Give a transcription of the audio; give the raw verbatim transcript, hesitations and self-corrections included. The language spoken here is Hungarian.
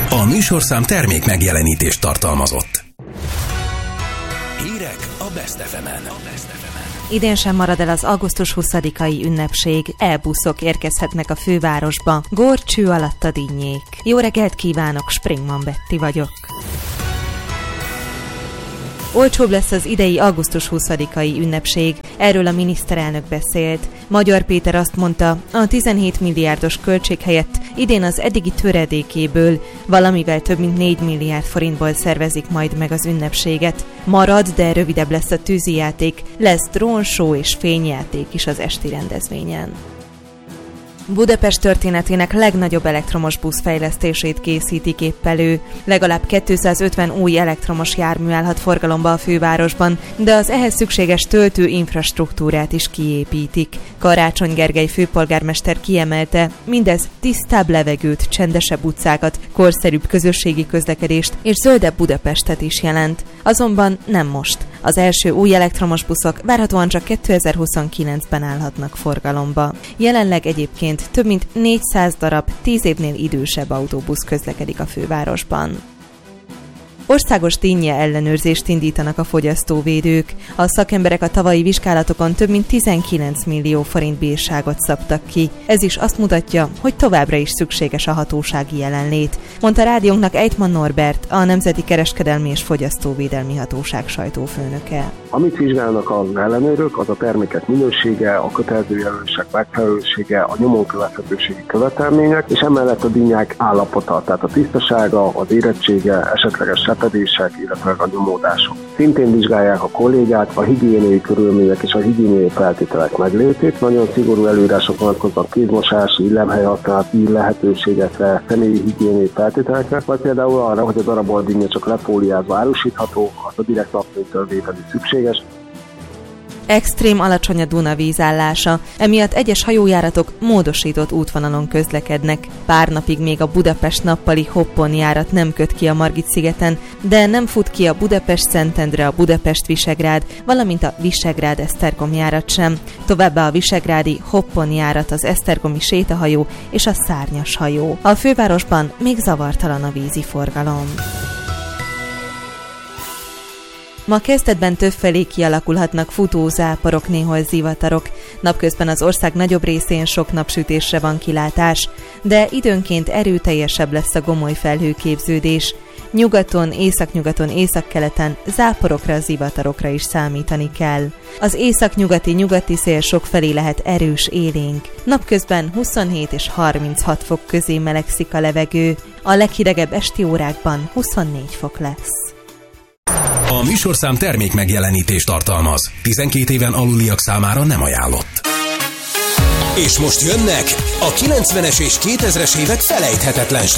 A műsorszám termék megjelenítést tartalmazott. Hírek a Best ef emen. Idén sem marad el az augusztus huszadikai ünnepség. E-buszok érkezhetnek a fővárosba. Górcső alatt a dinnyék. Jó reggelt kívánok, Springman Betty vagyok. Olcsóbb lesz az idei augusztus huszadikai ünnepség, erről a miniszterelnök beszélt. Magyar Péter azt mondta, a tizenhét milliárdos költség helyett idén az eddigi töredékéből, valamivel több mint négy milliárd forintból szervezik majd meg az ünnepséget. Marad, de rövidebb lesz a tűzijáték, lesz drónshow és fényjáték is az esti rendezvényen. Budapest történetének legnagyobb elektromos busz fejlesztését készítik épp elő. Legalább kétszázötven új elektromos jármű állhat forgalomba a fővárosban, de az ehhez szükséges töltő infrastruktúrát is kiépítik. Karácsony Gergely főpolgármester kiemelte, mindez tisztább levegőt, csendesebb utcákat, korszerűbb közösségi közlekedést és zöldebb Budapestet is jelent. Azonban nem most. Az első új elektromos buszok várhatóan csak kétezer-huszonkilencben állhatnak forgalomba. Jelenleg egyébként több mint négyszáz darab tíz évnél idősebb autóbusz közlekedik a fővárosban. Országos dinnye ellenőrzést indítanak a fogyasztóvédők. A szakemberek a tavalyi vizsgálatokon több mint tizenkilenc millió forint bírságot szabtak ki. Ez is azt mutatja, hogy továbbra is szükséges a hatósági jelenlét, mondta rádiónknak Ejtman Norbert, a Nemzeti Kereskedelmi és Fogyasztóvédelmi Hatóság sajtófőnöke. Amit vizsgálnak az ellenőrök, az a termékek minősége, a kötelező jelölések megfelelősége, a nyomon követhetőségi követelmények, és emellett a dinnyák állapota, tehát a tisztasága, az érettsége, esetleges sepedések, illetve a nyomódások. Szintén vizsgálják a kollégák, a higiéniai körülmények és a higiéniai feltételek meglétét. Nagyon szigorú előírások vonatkoznak kézmosási, illemhelyhasználati lehetőségekre, személyi higiéniai feltételekre, vagy például arra, hogy a darabolt dinnye csak lefóliázva árusítható, az a direkt napfénytől vételi szükséges. Extrém alacsony a Duna vízállása, emiatt egyes hajójáratok módosított útvonalon közlekednek. Pár napig még a Budapest nappali Hoppon járat nem köt ki a Margit-szigeten, de nem fut ki a Budapest-Szentendre, a Budapest-Visegrád, valamint a Visegrád-Esztergom járat sem. Továbbá a visegrádi Hoppon járat, az esztergomi sétahajó és a szárnyas hajó. A fővárosban még zavartalan a vízi forgalom. Ma kezdetben többfelé kialakulhatnak futózáporok, néhol zivatarok. Napközben az ország nagyobb részén sok napsütésre van kilátás, de időnként erőteljesebb lesz a gomoly felhőképződés. Nyugaton, északnyugaton, északkeleten záporokra, zivatarokra is számítani kell. Az északnyugati nyugati szél sokfelé lehet erős, élénk. Napközben huszonhét és harminchat fok közé melegszik a levegő, a leghidegebb esti órákban huszonnégy fok lesz. A műsorszám termék megjelenítést tartalmaz. tizenkét éven aluliak számára nem ajánlott. És most jönnek a kilencvenes és kétezres évek felejthetetlen